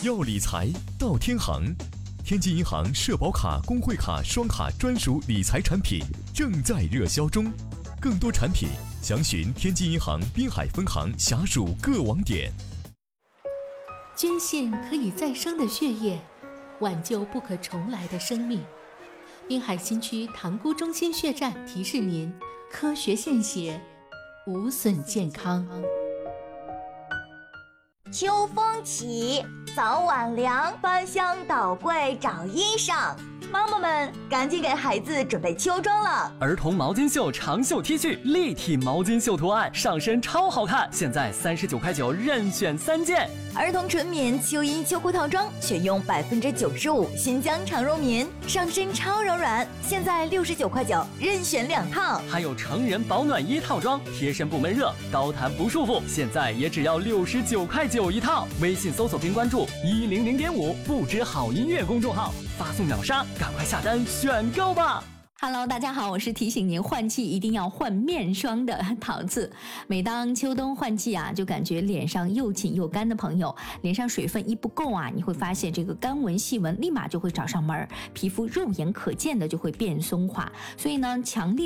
要理财到天行，天津银行社保卡、工会卡双卡专属理财产品正在热销中，更多产品详询天津银行滨海分行辖属各网点。 捐献可以再生的血液，挽救不可重来的生命。滨海新区塘沽中心血站提示您：科学献血，无损健康。 秋风起，早晚凉，翻箱倒柜找衣裳。妈妈们，赶紧给孩子准备秋装了！ 儿童毛巾袖长袖 T 恤，立体毛巾袖图案，上身超好看，现在39.9块任选3件。 儿童纯棉秋衣秋裤套装，选用95%新疆长绒棉，上身超柔软，现在69.9块任选2套。 还有成人保暖衣套装，贴身不闷热，高弹不束缚，现在也只要69.9块一套。微信搜索并关注100.5不知好音乐公众号，发送秒杀，赶快下单选购吧。 Hello， 大家好，我是提醒您换季一定要换面霜的桃子。每当秋冬换季啊，就感觉脸上又紧又干的朋友，脸上水分一不够啊，你会发现这个干纹细纹立马就会找上门，皮肤肉眼可见的就会变松垮。所以呢，强烈